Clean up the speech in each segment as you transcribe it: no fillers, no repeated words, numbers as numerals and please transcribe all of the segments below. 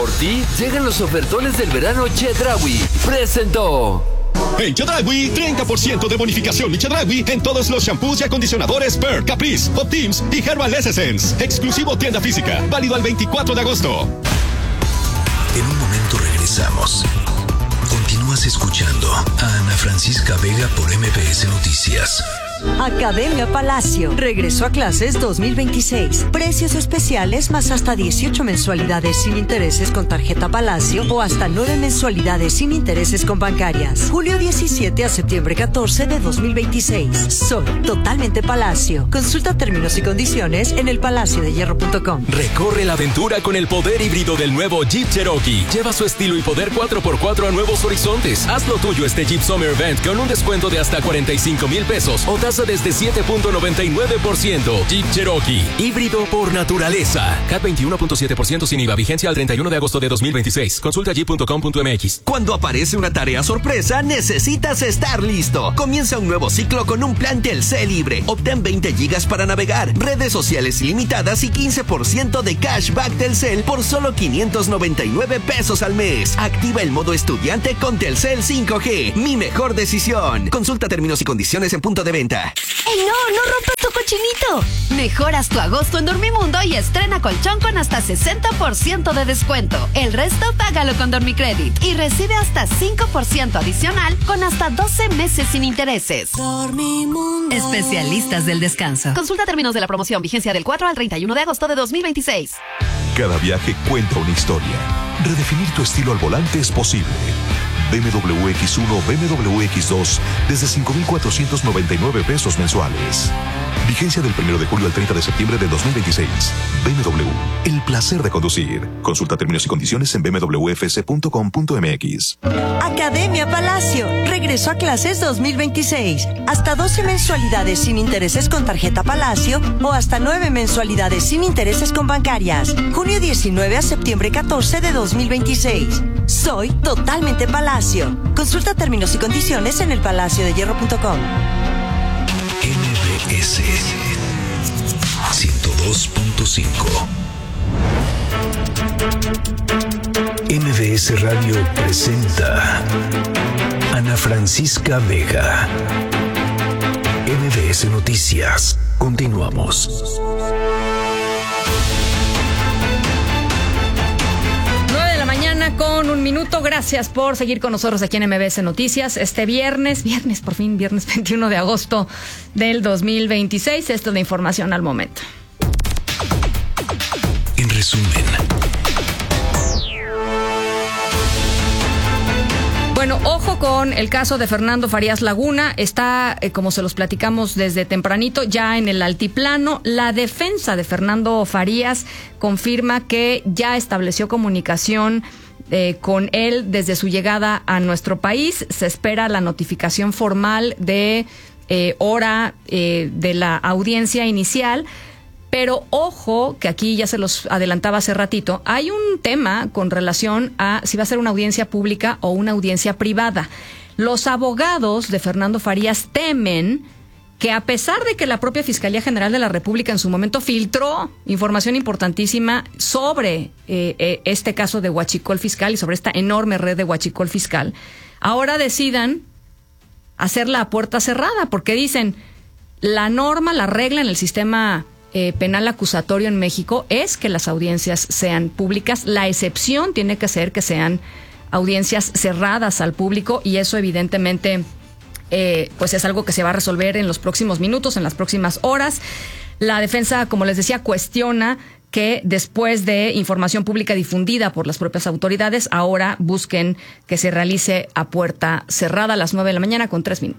Por ti, llegan los ofertones del verano Chedraui. Presentó. En Chedraui, 30% de bonificación y Chedraui en todos los shampoos y acondicionadores Per, Caprice, Optims y Herbal Essence. Exclusivo tienda física, válido al 24 de agosto. En un momento regresamos. Continúas escuchando a Ana Francisca Vega por MBS Noticias. Academia Palacio. Regreso a clases 2026. Precios especiales más hasta 18 mensualidades sin intereses con tarjeta Palacio o hasta 9 mensualidades sin intereses con bancarias. Julio 17 a septiembre 14 de 2026. Soy totalmente Palacio. Consulta términos y condiciones en elpalaciodehierro.com. Recorre la aventura con el poder híbrido del nuevo Jeep Cherokee. Lleva su estilo y poder 4x4 a nuevos horizontes. Haz lo tuyo este Jeep Summer Event con un descuento de hasta 45,000 pesos o tasa desde 7.99%. Jeep Cherokee, híbrido por naturaleza. CAT 21.7% sin IVA, vigencia al 31 de agosto de 2026. Consulta jeep.com.mx. Cuando aparece una tarea sorpresa, necesitas estar listo. Comienza un nuevo ciclo con un plan Telcel libre. Obtén 20 gigas para navegar, redes sociales ilimitadas y 15% de cashback Telcel por solo 599 pesos al mes. Activa el modo estudiante con Telcel 5G. Mi mejor decisión. Consulta términos y condiciones en punto de venta. ¡Ey, no rompas tu cochinito! Mejoras tu agosto en Dormimundo y estrena colchón con hasta 60% de descuento. El resto págalo con Dormicredit y recibe hasta 5% adicional con hasta 12 meses sin intereses. Dormimundo. Especialistas del descanso. Consulta términos de la promoción, vigencia del 4 al 31 de agosto de 2026. Cada viaje cuenta una historia. Redefinir tu estilo al volante es posible. BMW X1, BMW X2 desde 5,499 pesos mensuales. Vigencia del 1 de julio al 30 de septiembre de 2026. BMW, el placer de conducir. Consulta términos y condiciones en bmwfc.com.mx. Academia Palacio. Regreso a clases 2026. Hasta 12 mensualidades sin intereses con tarjeta Palacio o hasta 9 mensualidades sin intereses con bancarias. Junio 19 a septiembre 14 de 2026. Soy totalmente Palacio. Consulta términos y condiciones en elpalaciodehierro.com. MBS 102.5. MBS Radio presenta Ana Francisca Vega. MBS Noticias. Continuamos. 9:01 a.m. Gracias por seguir con nosotros aquí en MBS Noticias. Este viernes 21 de agosto del 2026. Esto es la información al momento. En resumen. Bueno, ojo con el caso de Fernando Farías Laguna. Está, como se los platicamos desde tempranito, ya en el altiplano. La defensa de Fernando Farías confirma que ya estableció comunicación con él desde su llegada a nuestro país. Se espera la notificación formal de hora de la audiencia inicial. Pero ojo, que aquí ya se los adelantaba hace ratito, hay un tema con relación a si va a ser una audiencia pública o una audiencia privada. Los abogados de Fernando Farías temen que, a pesar de que la propia Fiscalía General de la República en su momento filtró información importantísima sobre este caso de huachicol fiscal y sobre esta enorme red de huachicol fiscal, ahora decidan hacerla a puerta cerrada, porque dicen, la norma, la regla en el sistema penal acusatorio en México es que las audiencias sean públicas. La excepción tiene que ser que sean audiencias cerradas al público, y eso evidentemente pues es algo que se va a resolver en los próximos minutos, en las próximas horas. La defensa, como les decía, cuestiona que después de información pública difundida por las propias autoridades, ahora busquen que se realice a puerta cerrada a las 9:03 a.m.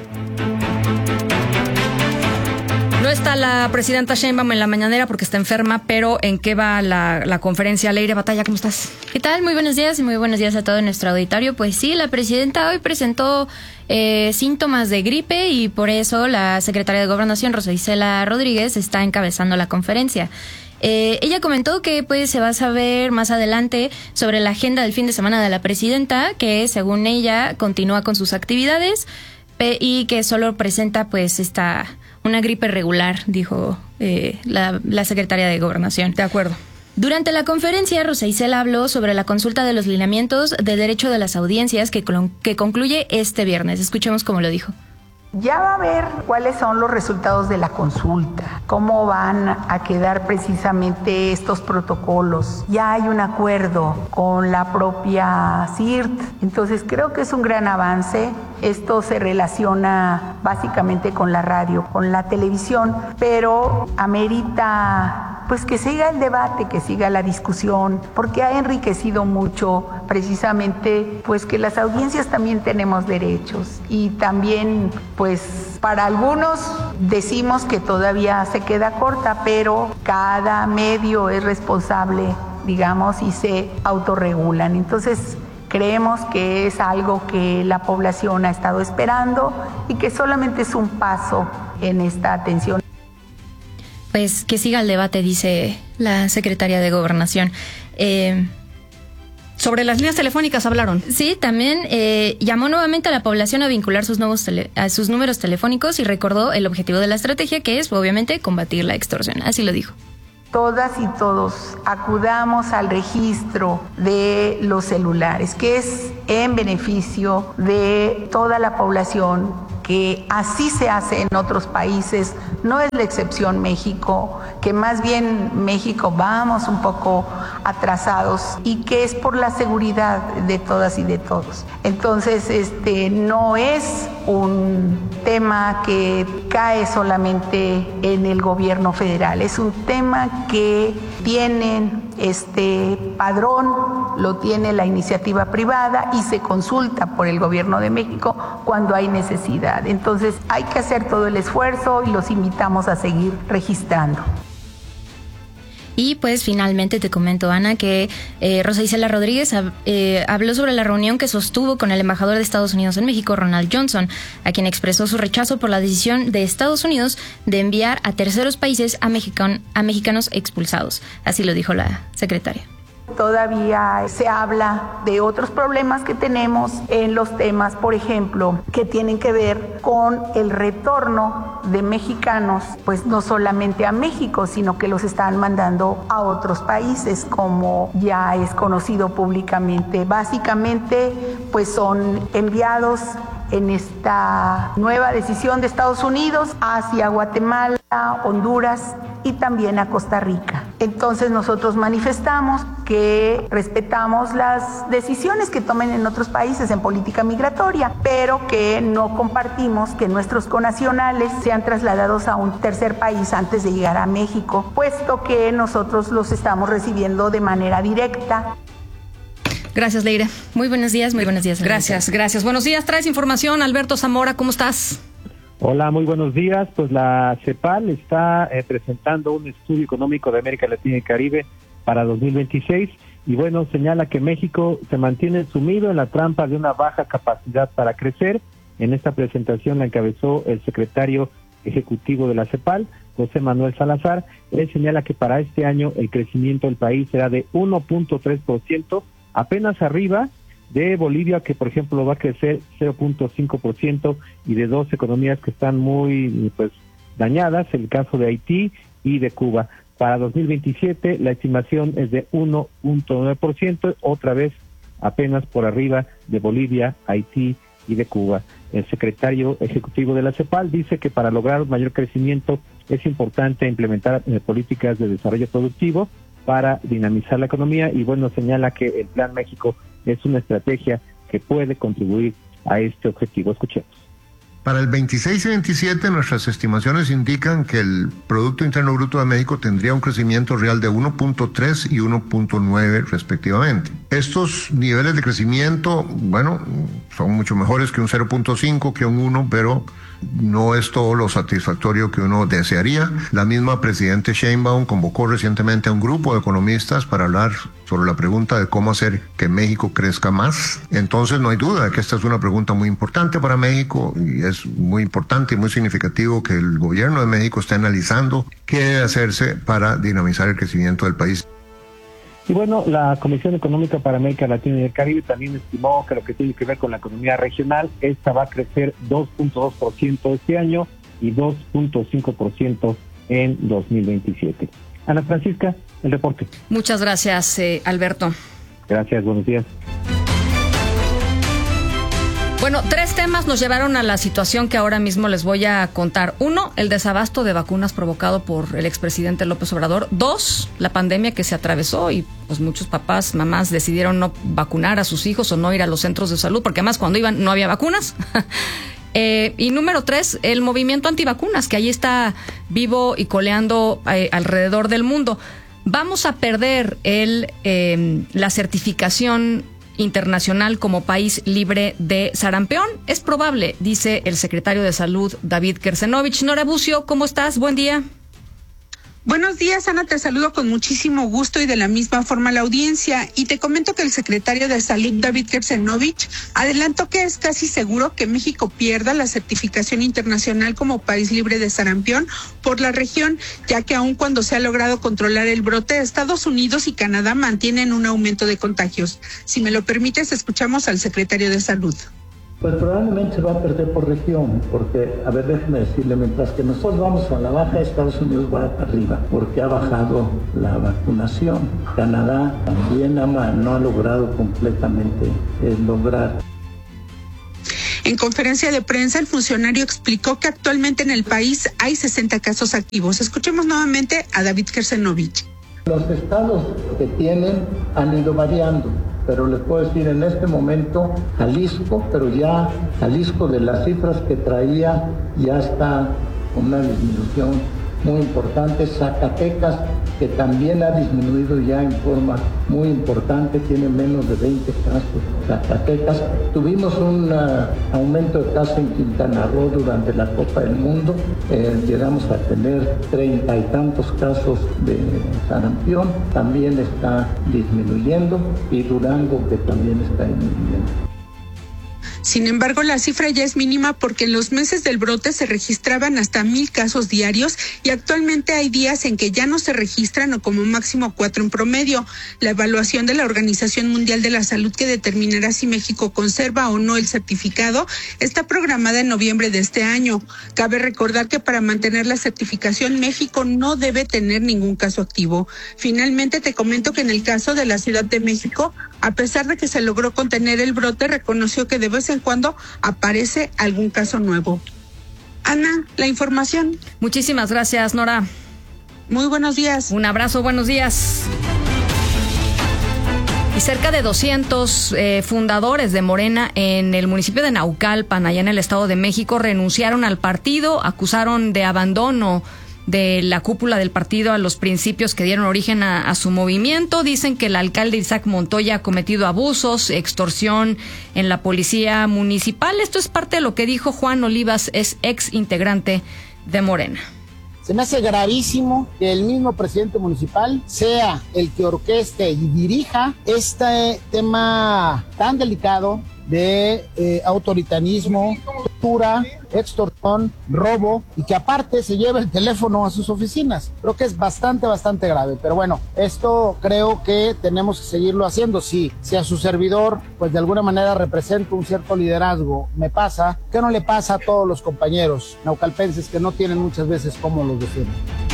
No está la presidenta Sheinbaum en la mañanera porque está enferma, pero ¿en qué va la conferencia? Leire Batalla, ¿cómo estás? ¿Qué tal? Muy buenos días y muy buenos días a todo nuestro auditorio. Pues sí, la presidenta hoy presentó síntomas de gripe y por eso la secretaria de Gobernación, Rosa Isela Rodríguez, está encabezando la conferencia. Ella comentó que pues se va a saber más adelante sobre la agenda del fin de semana de la presidenta, que según ella continúa con sus actividades y que solo presenta pues una gripe regular, dijo la secretaria de Gobernación. De acuerdo. Durante la conferencia, Rosa Isela habló sobre la consulta de los lineamientos de derecho de las audiencias que concluye este viernes. Escuchemos cómo lo dijo. Ya va a ver cuáles son los resultados de la consulta, cómo van a quedar precisamente estos protocolos. Ya hay un acuerdo con la propia CIRT, entonces creo que es un gran avance. Esto se relaciona básicamente con la radio, con la televisión, pero amerita pues que siga el debate, que siga la discusión, porque ha enriquecido mucho precisamente pues que las audiencias también tenemos derechos y también pues para algunos decimos que todavía se queda corta, pero cada medio es responsable, digamos, y se autorregulan. Entonces creemos que es algo que la población ha estado esperando y que solamente es un paso en esta atención. Pues que siga el debate, dice la secretaria de Gobernación. Sobre las líneas telefónicas hablaron. Sí, también llamó nuevamente a la población a vincular sus números telefónicos y recordó el objetivo de la estrategia, que es obviamente combatir la extorsión. Así lo dijo. Todas y todos acudamos al registro de los celulares, que es en beneficio de toda la población, que así se hace en otros países, no es la excepción México, que más bien México vamos un poco atrasados y que es por la seguridad de todas y de todos. Entonces, no es un tema que cae solamente en el gobierno federal, es un tema que tienen padrón, lo tiene la iniciativa privada y se consulta por el gobierno de México cuando hay necesidad. Entonces hay que hacer todo el esfuerzo y los invitamos a seguir registrando. Y pues finalmente te comento, Ana, que Rosa Isela Rodríguez habló sobre la reunión que sostuvo con el embajador de Estados Unidos en México, Ronald Johnson, a quien expresó su rechazo por la decisión de Estados Unidos de enviar a terceros países a mexicanos expulsados. Así lo dijo la secretaria. Todavía se habla de otros problemas que tenemos en los temas, por ejemplo, que tienen que ver con el retorno de mexicanos, pues no solamente a México, sino que los están mandando a otros países, como ya es conocido públicamente. Básicamente, pues son enviados en esta nueva decisión de Estados Unidos hacia Guatemala, Honduras y también a Costa Rica. Entonces nosotros manifestamos que respetamos las decisiones que tomen en otros países en política migratoria, pero que no compartimos que nuestros connacionales sean trasladados a un tercer país antes de llegar a México, puesto que nosotros los estamos recibiendo de manera directa. Gracias, Leire. Muy buenos días, muy buenos días. Gracias. Buenos días, traes información. Alberto Zamora, ¿cómo estás? Hola, muy buenos días. Pues la CEPAL está presentando un estudio económico de América Latina y Caribe para 2026 y bueno, señala que México se mantiene sumido en la trampa de una baja capacidad para crecer. En esta presentación la encabezó el secretario ejecutivo de la CEPAL, José Manuel Salazar. Él señala que para este año el crecimiento del país será de 1.3%, apenas arriba de Bolivia, que por ejemplo va a crecer 0.5%, y de dos economías que están muy dañadas, el caso de Haití y de Cuba. Para 2027 la estimación es de 1.9%, otra vez apenas por arriba de Bolivia, Haití y de Cuba. El secretario ejecutivo de la CEPAL dice que para lograr un mayor crecimiento es importante implementar políticas de desarrollo productivo para dinamizar la economía y bueno, señala que el Plan México es una estrategia que puede contribuir a este objetivo. Escuchemos. Para el 26 y 27 nuestras estimaciones indican que el Producto Interno Bruto de México tendría un crecimiento real de 1.3 y 1.9 respectivamente. Estos niveles de crecimiento, bueno, son mucho mejores que un 0.5, que un 1, pero no es todo lo satisfactorio que uno desearía. La misma presidente Sheinbaum convocó recientemente a un grupo de economistas para hablar sobre la pregunta de cómo hacer que México crezca más. Entonces no hay duda de que esta es una pregunta muy importante para México y es muy importante y muy significativo que el gobierno de México esté analizando qué debe hacerse para dinamizar el crecimiento del país. Y bueno, la Comisión Económica para América Latina y el Caribe también estimó que lo que tiene que ver con la economía regional, esta va a crecer 2.2% este año y 2.5% en 2027. Ana Francisca, el reporte. Muchas gracias, Alberto. Gracias, buenos días. Bueno, 3 temas nos llevaron a la situación que ahora mismo les voy a contar. 1, el desabasto de vacunas provocado por el expresidente López Obrador. 2, la pandemia que se atravesó y pues muchos papás, mamás decidieron no vacunar a sus hijos o no ir a los centros de salud, porque además cuando iban no había vacunas. Y número 3, el movimiento antivacunas, que ahí está vivo y coleando alrededor del mundo. Vamos a perder la certificación internacional como país libre de sarampión. Es probable, dice el secretario de Salud, David Kersenovich. Nora Bucio, ¿cómo estás? Buen día. Buenos días, Ana, te saludo con muchísimo gusto y de la misma forma a la audiencia. Y te comento que el secretario de Salud, David Kersenovich, adelantó que es casi seguro que México pierda la certificación internacional como país libre de sarampión por la región, ya que aun cuando se ha logrado controlar el brote, Estados Unidos y Canadá mantienen un aumento de contagios. Si me lo permites, escuchamos al secretario de Salud. Pues probablemente se va a perder por región, porque, a ver, déjeme decirle, mientras que nosotros vamos a la baja, Estados Unidos va para arriba, porque ha bajado la vacunación. Canadá también no ha logrado completamente lograr. En conferencia de prensa, el funcionario explicó que actualmente en el país hay 60 casos activos. Escuchemos nuevamente a David Kersenovich. Los estados que tienen han ido variando, pero les puedo decir en este momento Jalisco, pero ya Jalisco de las cifras que traía ya está con una disminución muy importante. Zacatecas, que también ha disminuido ya en forma muy importante, tiene menos de 20 casos. Zacatecas, tuvimos un aumento de casos en Quintana Roo durante la Copa del Mundo, llegamos a tener 30 y tantos casos de sarampión, también está disminuyendo, y Durango, que también está disminuyendo. Sin embargo, la cifra ya es mínima porque en los meses del brote se registraban hasta 1,000 casos diarios y actualmente hay días en que ya no se registran o como máximo 4 en promedio. La evaluación de la Organización Mundial de la Salud, que determinará si México conserva o no el certificado, está programada en noviembre de este año. Cabe recordar que para mantener la certificación, México no debe tener ningún caso activo. Finalmente, te comento que en el caso de la Ciudad de México, a pesar de que se logró contener el brote, reconoció que de vez en cuando aparece algún caso nuevo. Ana, la información. Muchísimas gracias, Nora. Muy buenos días. Un abrazo, buenos días. Y cerca de 200 fundadores de Morena en el municipio de Naucalpan, allá en el Estado de México, renunciaron al partido, acusaron de abandono de la cúpula del partido a los principios que dieron origen a su movimiento. Dicen que el alcalde Isaac Montoya ha cometido abusos, extorsión en la policía municipal. Esto es parte de lo que dijo Juan Olivas, es ex integrante de Morena. Se me hace gravísimo que el mismo presidente municipal sea el que orqueste y dirija este tema tan delicado de autoritarismo, tortura, extorsión, robo, y que aparte se lleva el teléfono a sus oficinas. Creo que es bastante grave, pero bueno, esto creo que tenemos que seguirlo haciendo. Si a su servidor, pues de alguna manera representa un cierto liderazgo, me pasa, ¿qué no le pasa a todos los compañeros naucalpenses que no tienen muchas veces cómo los defienden?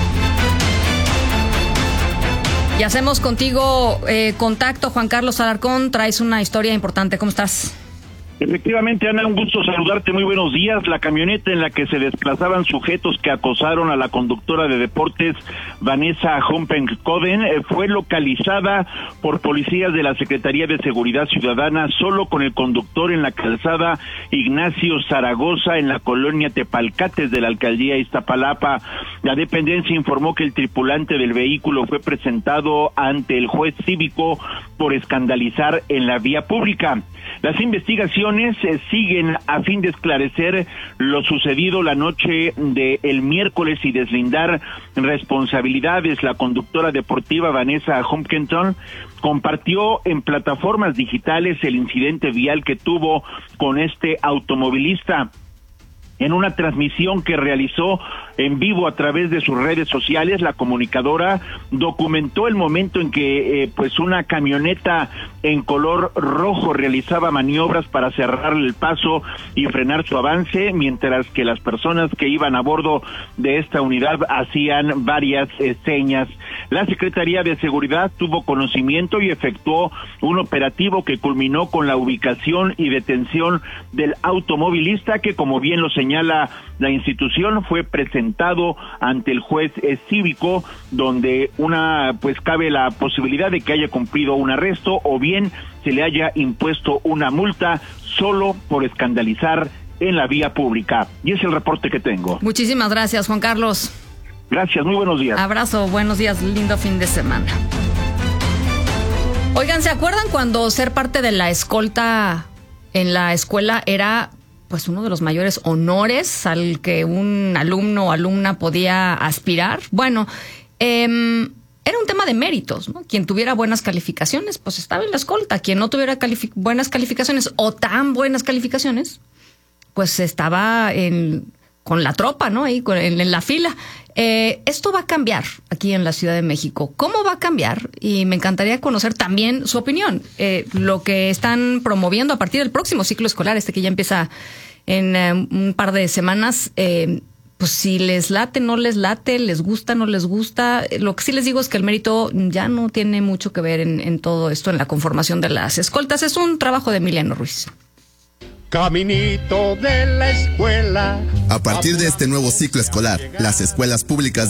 Y hacemos contigo contacto, Juan Carlos Alarcón, traes una historia importante, ¿cómo estás? Efectivamente, Ana, un gusto saludarte, muy buenos días. La camioneta en la que se desplazaban sujetos que acosaron a la conductora de deportes Vanessa Humpen-Coden fue localizada por policías de la Secretaría de Seguridad Ciudadana solo con el conductor en la calzada Ignacio Zaragoza en la colonia Tepalcates de la alcaldía Iztapalapa. La dependencia informó que el tripulante del vehículo fue presentado ante el juez cívico por escandalizar en la vía pública. Las investigaciones siguen a fin de esclarecer lo sucedido la noche del miércoles y deslindar responsabilidades. La conductora deportiva Vanessa Humpenton compartió en plataformas digitales el incidente vial que tuvo con este automovilista. En una transmisión que realizó en vivo a través de sus redes sociales. La comunicadora documentó el momento en que pues una camioneta en color rojo realizaba maniobras para cerrarle el paso y frenar su avance, mientras que las personas que iban a bordo de esta unidad hacían varias señas. La Secretaría de Seguridad tuvo conocimiento y efectuó un operativo que culminó con la ubicación y detención del automovilista, que, como bien lo señala la institución, fue presentado ante el juez cívico, donde cabe la posibilidad de que haya cumplido un arresto o bien se le haya impuesto una multa solo por escandalizar en la vía pública. Y es el reporte que tengo. Muchísimas gracias, Juan Carlos. Gracias, muy buenos días. Abrazo, buenos días, lindo fin de semana. Oigan, ¿se acuerdan cuando ser parte de la escolta en la escuela era pues uno de los mayores honores al que un alumno o alumna podía aspirar? Bueno, era un tema de méritos, ¿no? Quien tuviera buenas calificaciones, pues estaba en la escolta. Quien no tuviera buenas calificaciones o tan buenas calificaciones, pues estaba con la tropa, ¿no? Ahí en la fila. Esto va a cambiar aquí en la Ciudad de México. ¿Cómo va a cambiar? Y me encantaría conocer también su opinión. Lo que están promoviendo a partir del próximo ciclo escolar, que ya empieza en un par de semanas, pues si les late, no les late, les gusta, no les gusta. Lo que sí les digo es que el mérito ya no tiene mucho que ver en todo esto, en la conformación de las escoltas. Es un trabajo de Emiliano Ruiz. Caminito de la escuela. A partir de este nuevo ciclo escolar, las escuelas públicas